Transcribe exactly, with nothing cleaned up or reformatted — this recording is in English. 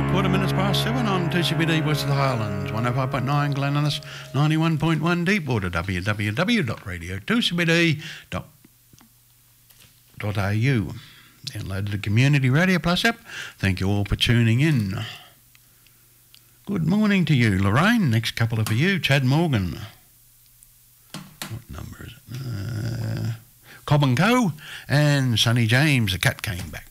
Quarter minutes past seven on two C B D West of the Highlands, one oh five point nine Glen Innes, ninety-one point one Deepwater, w w w dot radio two c b d dot a u. Downloaded the Community Radio Plus app. Thank you all for tuning in. Good morning to you, Lorraine. Next couple are for you, Chad Morgan. What number is it? Uh, Cobb and Co. And Sonny James, the cat came back.